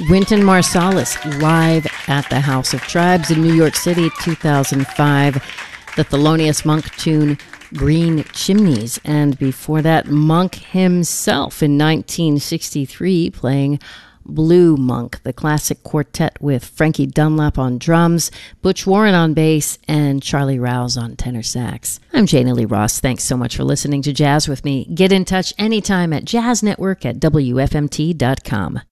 Wynton Marsalis live at the House of Tribes in New York City, 2005. The Thelonious Monk tune Green Chimneys. And before that, Monk himself in 1963 playing Blue Monk, the classic quartet with Frankie Dunlap on drums, Butch Warren on bass, and Charlie Rouse on tenor sax. I'm Jana Lee Ross. Thanks so much for listening to Jazz with me. Get in touch anytime at jazznetwork@wfmt.com.